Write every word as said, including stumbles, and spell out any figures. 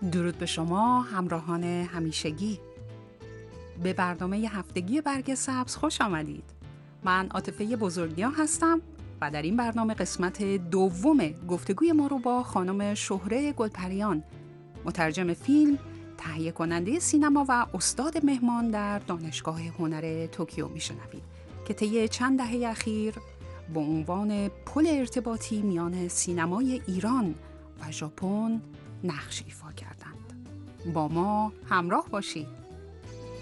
درود به شما همراهان همیشگی. به برنامه هفتگی برگ سبز خوش آمدید. من عاطفه بزرگیان هستم و در این برنامه قسمت دوم گفتگوی ما رو با خانم شهره گلپریان، مترجم فیلم، تهیه کننده سینما و استاد مهمان در دانشگاه هنر توکیو میشنوید که طی چند دهه اخیر با عنوان پل ارتباطی میان سینمای ایران و ژاپن نقش ایفا کردند. با ما همراه باشید.